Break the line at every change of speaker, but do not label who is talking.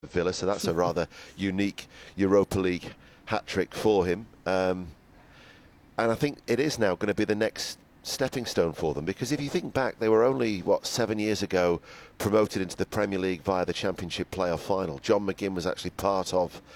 Villa, so that's a rather unique Europa League hat-trick for him. And I think it is now going to be the next stepping stone for them, because if you think back, they were only, 7 years ago promoted into the Premier League via the Championship playoff final. John McGinn was actually part of